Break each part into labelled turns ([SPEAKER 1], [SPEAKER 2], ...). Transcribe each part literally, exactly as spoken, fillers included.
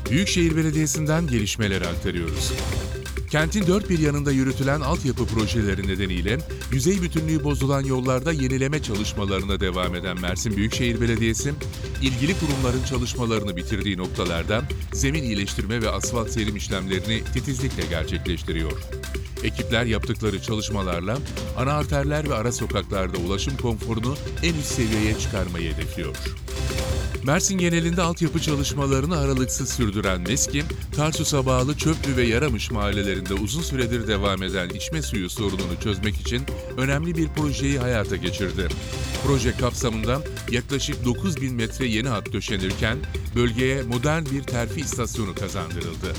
[SPEAKER 1] Büyükşehir Belediyesi'nden gelişmeleri aktarıyoruz. Kentin dört bir yanında yürütülen altyapı projeleri nedeniyle yüzey bütünlüğü bozulan yollarda yenileme çalışmalarına devam eden Mersin Büyükşehir Belediyesi, ilgili kurumların çalışmalarını bitirdiği noktalarda zemin iyileştirme ve asfalt serim işlemlerini titizlikle gerçekleştiriyor. Ekipler yaptıkları çalışmalarla ana arterler ve ara sokaklarda ulaşım konforunu en üst seviyeye çıkarmayı hedefliyor. Mersin genelinde altyapı çalışmalarını aralıksız sürdüren MESKİ, Tarsus'a bağlı Çöplü ve Yaramış mahallelerinde uzun süredir devam eden içme suyu sorununu çözmek için önemli bir projeyi hayata geçirdi. Proje kapsamında yaklaşık dokuz bin metre yeni hat döşenirken bölgeye modern bir terfi istasyonu kazandırıldı.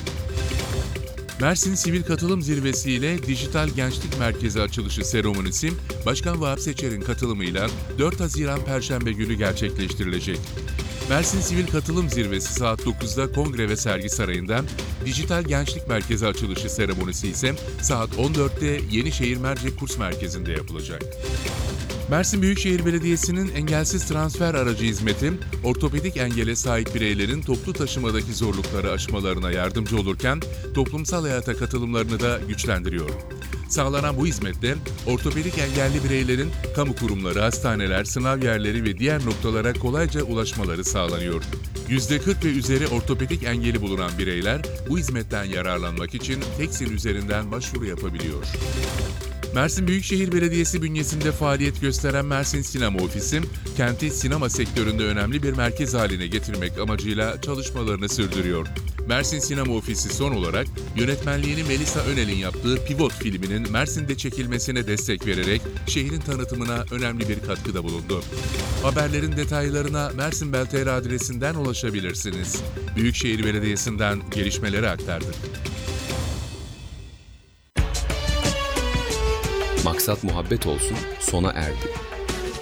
[SPEAKER 1] Mersin Sivil Katılım Zirvesi ile Dijital Gençlik Merkezi açılışı seremonisi, Başkan Vahap Seçer'in katılımıyla dört Haziran Perşembe günü gerçekleştirilecek. Mersin Sivil Katılım Zirvesi saat dokuzda Kongre ve Sergi Sarayı'nda, Dijital Gençlik Merkezi açılışı seremonisi ise saat on dörtte Yenişehir Mercek Kurs Merkezi'nde yapılacak. Mersin Büyükşehir Belediyesi'nin engelsiz transfer aracı hizmeti, ortopedik engele sahip bireylerin toplu taşımadaki zorlukları aşmalarına yardımcı olurken, toplumsal hayata katılımlarını da güçlendiriyor. Sağlanan bu hizmette, ortopedik engelli bireylerin kamu kurumları, hastaneler, sınav yerleri ve diğer noktalara kolayca ulaşmaları sağlanıyor. yüzde kırk ve üzeri ortopedik engeli bulunan bireyler bu hizmetten yararlanmak için Teksin üzerinden başvuru yapabiliyor. Mersin Büyükşehir Belediyesi bünyesinde faaliyet gösteren Mersin Sinema Ofisi, kenti sinema sektöründe önemli bir merkez haline getirmek amacıyla çalışmalarını sürdürüyor. Mersin Sinema Ofisi son olarak yönetmenliğini Melisa Önel'in yaptığı Pivot filminin Mersin'de çekilmesine destek vererek şehrin tanıtımına önemli bir katkıda bulundu. Haberlerin detaylarına Mersin Bel nokta tr adresinden ulaşabilirsiniz. Büyükşehir Belediyesi'nden gelişmeleri aktardık.
[SPEAKER 2] Maksat muhabbet olsun sona erdi.